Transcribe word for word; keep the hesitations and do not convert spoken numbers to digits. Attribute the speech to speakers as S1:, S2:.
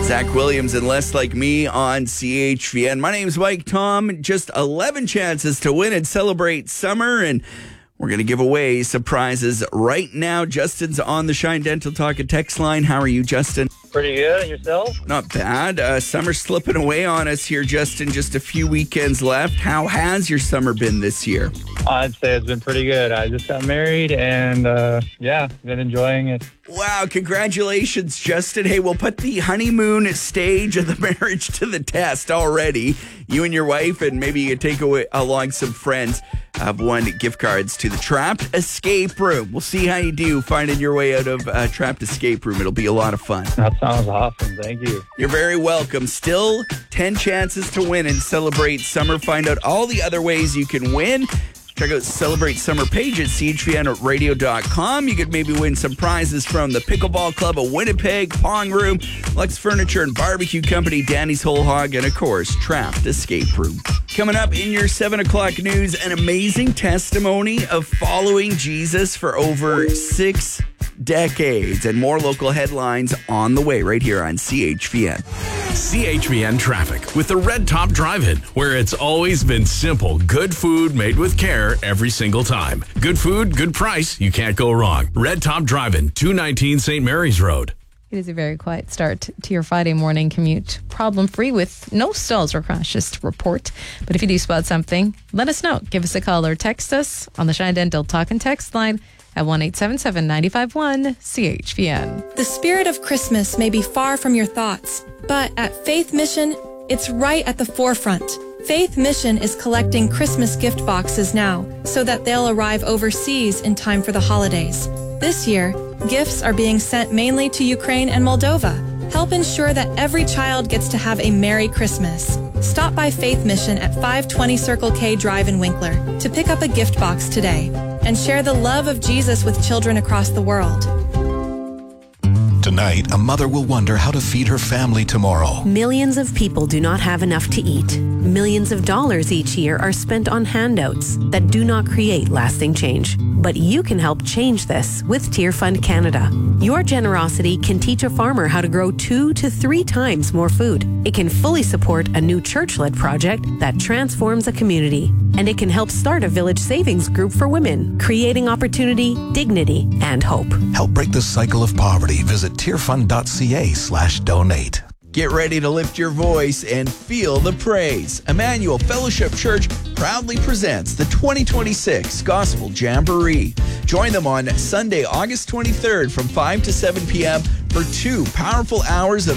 S1: Zach Williams and Less Like Me on C H V N. My name's Mike Tom. Just eleven chances to win and celebrate summer, and we're going to give away surprises right now. Justin's on the Shine Dental Talk and text line. How are you, Justin?
S2: Pretty good. Yourself?
S1: Not bad. Uh, summer's slipping away on us here, Justin. Just a few weekends left. How has your summer been this year?
S2: I'd say it's been pretty good. I just got married and, uh, yeah, been enjoying it.
S1: Wow, congratulations, Justin. Hey, we'll put the honeymoon stage of the marriage to the test already. You and your wife, and maybe you can take away, along some friends, have won gift cards to the Trapped Escape Room. We'll see how you do finding your way out of uh, Trapped Escape Room. It'll be a lot of fun.
S2: That sounds awesome. Thank you.
S1: You're very welcome. Still ten chances to win and celebrate summer. Find out all the other ways you can win. Check out Celebrate Summer page at C H V N radio dot com. You could maybe win some prizes from the Pickleball Club of Winnipeg, Pong Room, Lux Furniture and Barbecue Company, Danny's Whole Hog, and of course, Trapped Escape Room. Coming up in your seven o'clock news, an amazing testimony of following Jesus for over six decades, and more local headlines on the way right here on C H V N.
S3: C H V N traffic with the Red Top Drive-In, where it's always been simple. Good food made with care every single time. Good food, good price. You can't go wrong. Red Top Drive-In, two nineteen Saint Mary's Road.
S4: It is a very quiet start to your Friday morning commute. Problem-free with no stalls or crashes to report. But if you do spot something, let us know. Give us a call or text us on the Shine Dental Talk and Text line at one eight seven seven, nine five one, C H V N.
S5: The spirit of Christmas may be far from your thoughts, but at Faith Mission, it's right at the forefront. Faith Mission is collecting Christmas gift boxes now so that they'll arrive overseas in time for the holidays. This year, gifts are being sent mainly to Ukraine and Moldova. Help ensure that every child gets to have a Merry Christmas. Stop by Faith Mission at five twenty Circle K Drive in Winkler to pick up a gift box today and share the love of Jesus with children across the world.
S6: Tonight, a mother will wonder how to feed her family tomorrow.
S7: Millions of people do not have enough to eat. Millions of dollars each year are spent on handouts that do not create lasting change. But you can help change this with Tear Fund Canada. Your generosity can teach a farmer how to grow two to three times more food. It can fully support a new church-led project that transforms a community. And it can help start a village savings group for women, creating opportunity, dignity, and hope.
S6: Help break the cycle of poverty. Visit tearfund.ca slash donate.
S1: Get ready to lift your voice and feel the praise. Emmanuel Fellowship Church proudly presents the twenty twenty-six Gospel Jamboree. Join them on Sunday, August twenty-third from five to seven p.m. for two powerful hours of